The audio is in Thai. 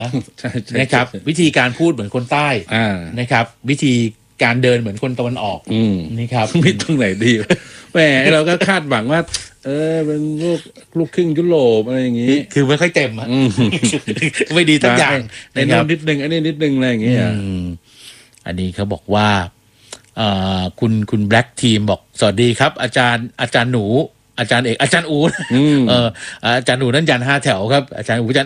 ใช่นะครับวิธีการพูดเหมือนคนใต้นะครับวิธีการเดินเหมือนคนตะวันออกนี่ครับไม่ตรงไหนดีแหมเราก็คาดหวังว่าเป็นลูกครึ่งยุโรปอะไรอย่างงี้คือไม่ค่อยเต็มไม่ดีทั้งอย่างนะครับนิดนึงอันนี้นิดนึงอะไรอย่างเงี้ยอันนี้เขาบอกว่าคุณแบล็กทีมบอกสวัสดีครับอาจารย์หนูอาจารย์เอกอาจารย์อูอาจารย์หนูนั่นยัน5 แถวครับอาจารย์อู